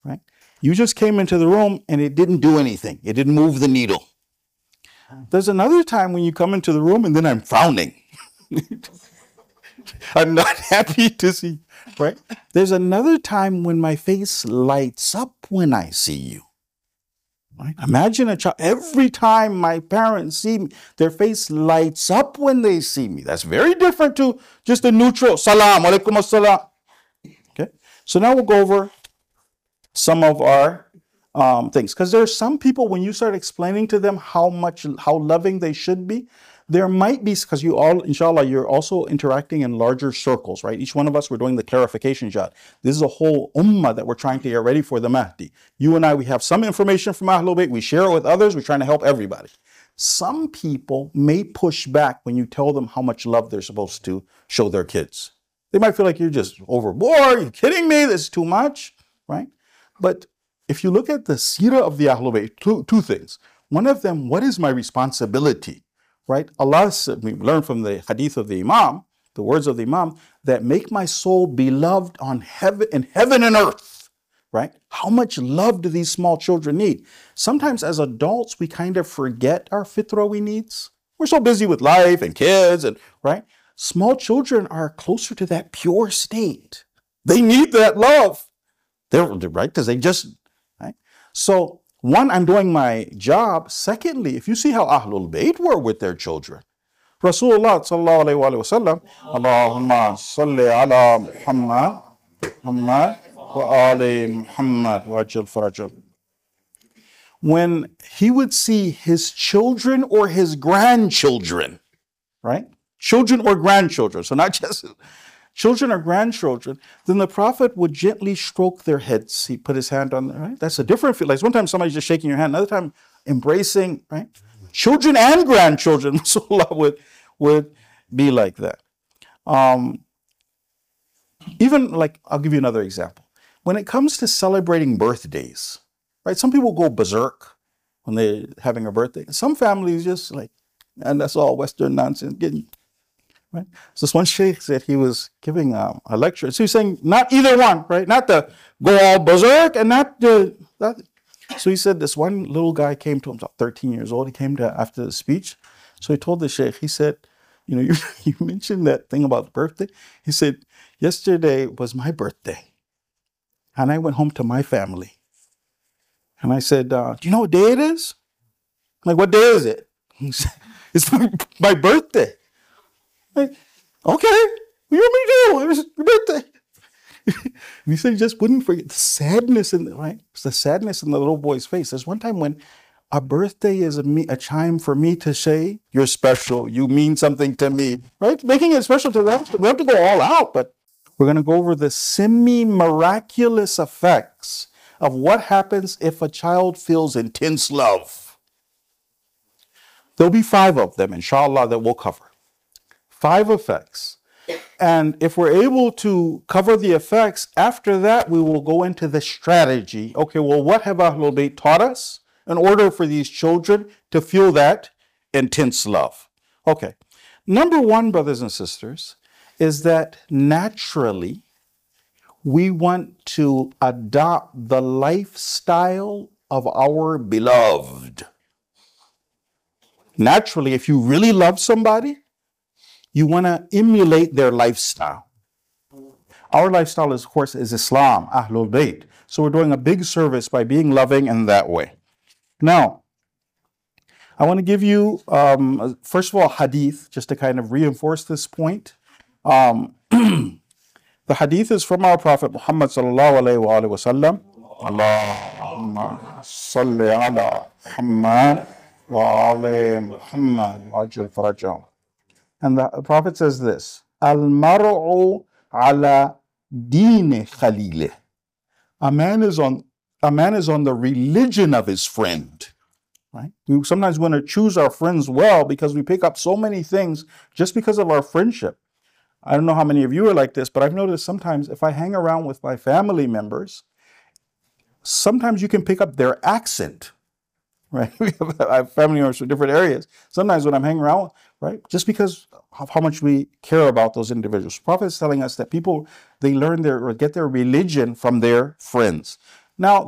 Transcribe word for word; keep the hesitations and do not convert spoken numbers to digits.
right? You just came into the room and it didn't do anything. It didn't move the needle. There's another time when you come into the room and then I'm frowning. I'm not happy to see, right? There's another time when my face lights up when I see you. Right? Imagine a child, every time my parents see me, their face lights up when they see me. That's very different to just a neutral, salam, alaikum assalam. Okay, so now we'll go over some of our um, things. Because there are some people, when you start explaining to them how much, how loving they should be, there might be, because you all, inshallah, you're also interacting in larger circles, right? Each one of us, we're doing the clarification job. This is a whole ummah that we're trying to get ready for the Mahdi. You and I, we have some information from Ahlul Bayt, we share it with others, we're trying to help everybody. Some people may push back when you tell them how much love they're supposed to show their kids. They might feel like you're just overboard, you're kidding me, this is too much, right? But if you look at the seerah of the Ahlul Bayt, two, two things. One of them, what is my responsibility? Right? Allah, we learn from the hadith of the Imam, the words of the Imam, that make my soul beloved on heaven, in heaven and earth. Right? How much love do these small children need? Sometimes as adults, we kind of forget our fitrah needs. We're so busy with life and kids, and right? Small children are closer to that pure state. They need that love. They're right because they just right. So. One, I'm doing my job. Secondly, if you see how Ahlul Bayt were with their children, Rasulullah sallallahu alayhi wa sallam, Allahumma salli ala Muhammad, Muhammad wa ali Muhammad wa ajal farajal. When he would see his children or his grandchildren, right? Children or grandchildren, so not just children or grandchildren, then the Prophet would gently stroke their heads. He put his hand on them, right? That's a different feel. Like one time somebody's just shaking your hand, another time embracing, right? Children and grandchildren, Rasulullah would, would be like that. Um, even like, I'll give you another example. When it comes to celebrating birthdays, right? Some people go berserk when they're having a birthday. Some families just like, and that's all Western nonsense, getting right? So this one sheikh said he was giving um, a lecture. So he's saying not either one, right? Not the go all berserk and not the. That. So he said this one little guy came to him, about thirteen years old. He came to after the speech. So he told the sheikh, he said, you know, you, you mentioned that thing about birthday. He said, yesterday was my birthday. And I went home to my family. And I said, uh, do you know what day it is? I'm like, what day is it? He said, it's my, my birthday. Like, okay, what do you want me to do? It was your birthday. And he said he just wouldn't forget the sadness in the, right? It's the sadness in the little boy's face. There's one time when a birthday is a, me, a chime for me to say, you're special, you mean something to me, right? Making it special to them. We have to go all out, but we're going to go over the semi-miraculous effects of what happens if a child feels intense love. There'll be five of them, inshallah, that we'll cover. Five effects. And if we're able to cover the effects, after that, we will go into the strategy. Okay, well, what have Ahlul Bayt taught us in order for these children to feel that intense love? Okay. Number one, brothers and sisters, is that naturally we want to adopt the lifestyle of our beloved. Naturally, if you really love somebody, you want to emulate their lifestyle. Our lifestyle, is, of course, is Islam, Ahlul Bayt. So we're doing a big service by being loving in that way. Now, I want to give you, um, first of all, hadith, just to kind of reinforce this point. Um, the hadith is from our Prophet Muhammad sallallahu alayhi wa, alayhi wa sallam. Allahumma salli ala Muhammad wa ali Muhammad wa ajil farajahum. And the Prophet says this, Al-mar'u ala deen khalilih. A man is on a man is on the religion of his friend. Right? We sometimes want to choose our friends well because we pick up so many things just because of our friendship. I don't know how many of you are like this, but I've noticed sometimes if I hang around with my family members, sometimes you can pick up their accent. Right? I have family members from different areas. Sometimes when I'm hanging around, right, just because of how much we care about those individuals. The Prophet is telling us that people, they learn their or get their religion from their friends. Now,